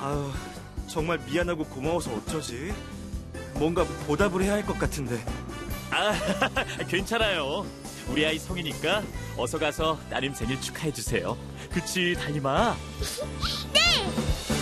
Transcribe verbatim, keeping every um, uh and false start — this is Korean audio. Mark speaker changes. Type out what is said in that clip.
Speaker 1: 아유, 정말 미안하고 고마워서 어쩌지? 뭔가 보답을 해야 할 것 같은데.
Speaker 2: 아, 괜찮아요. 우리 아이 성이니까 어서 가서 따님 생일 축하해주세요. 그치, 달님아?
Speaker 3: 네!